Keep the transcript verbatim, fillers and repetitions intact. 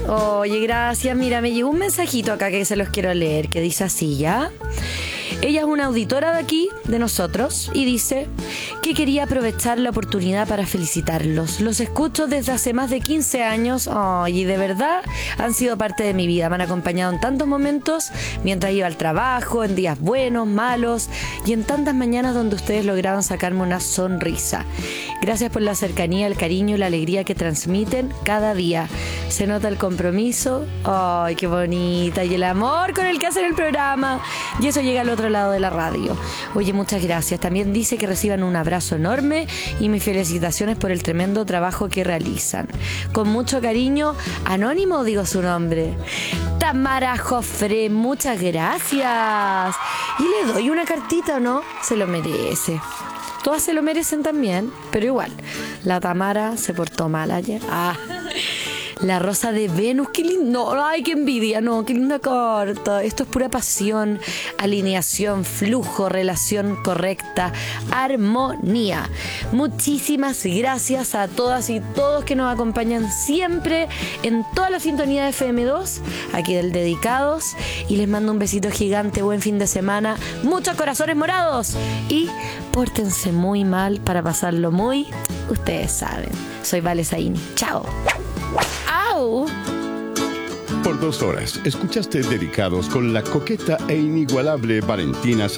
Oye, gracias. Mira, me llegó un mensajito acá que se los quiero leer, que dice así, ¿ya? Ella es una auditora de aquí, de nosotros, y dice que quería aprovechar la oportunidad para felicitarlos. Los escucho desde hace más de quince años, oh, y de verdad han sido parte de mi vida. Me han acompañado en tantos momentos, mientras iba al trabajo, en días buenos, malos, y en tantas mañanas donde ustedes lograban sacarme una sonrisa. Gracias por la cercanía, el cariño y la alegría que transmiten cada día. Se nota el compromiso, ay, qué bonita, y el amor con el que hacen el programa, y eso llega al otro lado de la radio. Oye, muchas gracias. También dice que reciban un abrazo enorme y mis felicitaciones por el tremendo trabajo que realizan. Con mucho cariño, anónimo, digo su nombre, Tamara Jofre, muchas gracias. Y le doy una cartita, ¿o no? Se lo merece. Todas se lo merecen también, pero igual, la Tamara se portó mal ayer. Ah, la rosa de Venus, qué lindo. Ay, qué envidia, no, qué linda carta. Esto es pura pasión, alineación, flujo, relación correcta, armonía. Muchísimas gracias a todas y todos que nos acompañan siempre en toda la sintonía de F M dos, aquí del Dedicados. Y les mando un besito gigante, buen fin de semana, muchos corazones morados y pórtense muy mal para pasarlo muy, ustedes saben. Soy Vale Zaini. Chao. ¡Au! Por dos horas, escuchaste Dedicados con la coqueta e inigualable Valentina